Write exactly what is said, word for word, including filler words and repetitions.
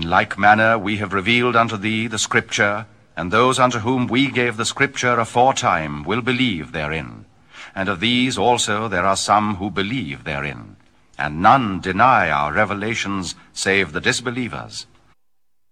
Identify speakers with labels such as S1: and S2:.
S1: In like manner we have revealed unto thee the Scripture, and those unto whom we gave the Scripture aforetime will believe therein. And of these also there are some who believe therein. And none deny our revelations save the disbelievers.